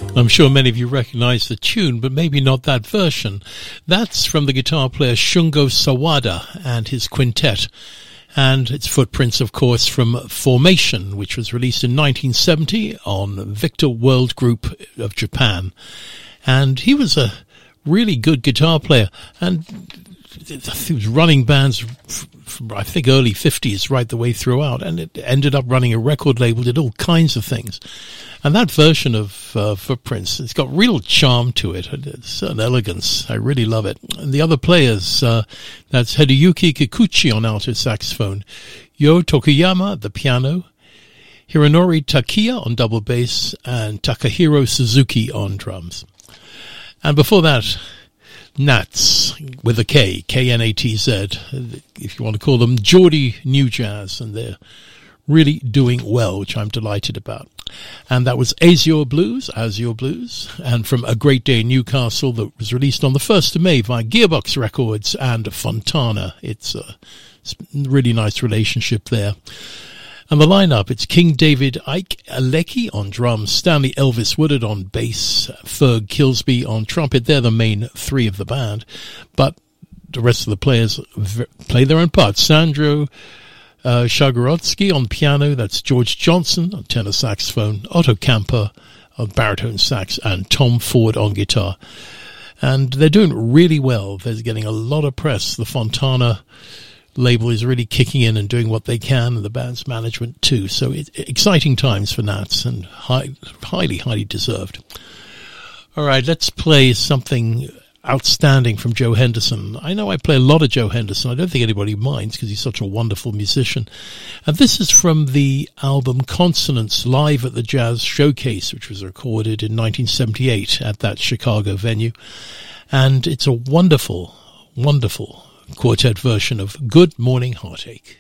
I'm sure many of you recognize the tune, but maybe not that version. That's from the guitar player Shungo Sawada and his quintet. And its footprints, of course, from Formation, which was released in 1970 on Victor World Group of Japan. And he was a really good guitar player. And he was running bands from, I think, early 50s right the way throughout. And it ended up running a record label, did all kinds of things. And that version of Footprints, it's got real charm to it. It's an elegance. I really love it. And the other players, that's Hideyuki Kikuchi on alto saxophone, Yo Tokuyama at the piano, Hironori Takiya on double bass, and Takahiro Suzuki on drums. And before that, Nats with a K, K-N-A-T-Z, if you want to call them, Geordie New Jazz, and they're really doing well, which I'm delighted about. And that was Azure Blues, and from A Great Day in Newcastle that was released on the 1st of May via Gearbox Records and Fontana. It's a really nice relationship there. And the lineup, it's King David Ike Alecki on drums, Stanley Elvis Woodard on bass, Ferg Kilsby on trumpet. They're the main three of the band, but the rest of the players play their own parts. Sandro Shagorodsky on piano, that's George Johnson on tenor saxophone, Otto Camper on baritone sax, and Tom Ford on guitar. And they're doing really well. They're getting a lot of press. The Fontana label is really kicking in and doing what they can, and the band's management too. So it's exciting times for Nats, and highly deserved. All right, let's play something outstanding from Joe Henderson. I know I play a lot of Joe Henderson. I don't think anybody minds because he's such a wonderful musician. And this is from the album Consonance Live at the Jazz Showcase, which was recorded in 1978 at that Chicago venue. And it's a wonderful quartet version of Good Morning Heartache.